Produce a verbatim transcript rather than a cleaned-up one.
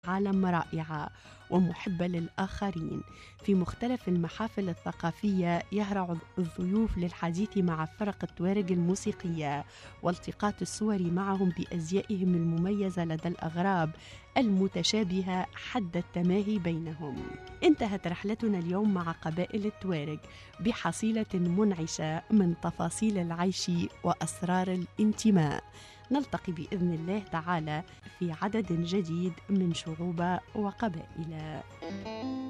عالم رائعة ومحبة للآخرين. في مختلف المحافل الثقافية يهرع الضيوف للحديث مع فرق التوارق الموسيقية والتقاط الصور معهم بأزيائهم المميزة لدى الأغراب المتشابهة حد التماهي بينهم. انتهت رحلتنا اليوم مع قبائل التوارق بحصيلة منعشة من تفاصيل العيش وأسرار الانتماء. نلتقي بإذن الله تعالى في عدد جديد من شعوب وقبائل.